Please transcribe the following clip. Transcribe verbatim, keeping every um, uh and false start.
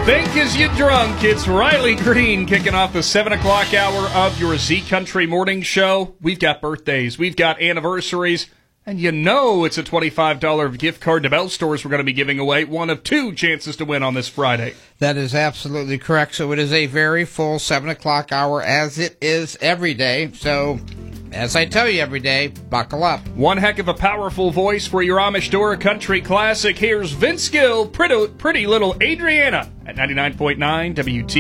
Think as you drunk. It's Riley Green kicking off the seven o'clock hour of your Z Country Morning Show. We've got birthdays. We've got anniversaries. And you know it's a twenty-five dollars gift card to Bell Stores we're going to be giving away. One of two chances to win on this Friday. That is absolutely correct. So it is a very full seven o'clock hour, as it is every day. So, as I tell you every day, buckle up. One heck of a powerful voice for your Amish Dora Country Classic. Here's Vince Gill, Pretty, pretty Little Adriana at ninety-nine point nine W T.